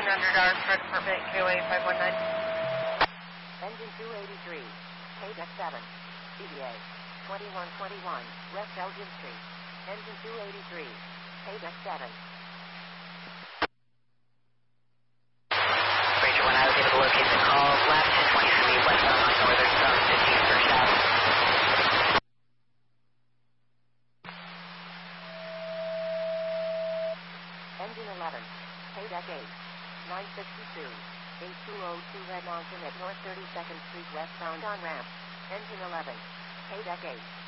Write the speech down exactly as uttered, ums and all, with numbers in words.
fifteen hundred R, correct permit, K O A five one nine. Engine two eighty-three, K deck seven, C D A, twenty-one twenty-one, West Elgin Street. Engine two eighty-three, K deck seven. Ranger one, I was able to locate the call. Lap ten twenty-three, westbound on Northern Zone, fifteen first out. Engine eleven, K deck eight, nine sixty-two, eight two oh two Red Mountain at North thirty-second Street westbound on ramp. Engine eleven, K deck eight.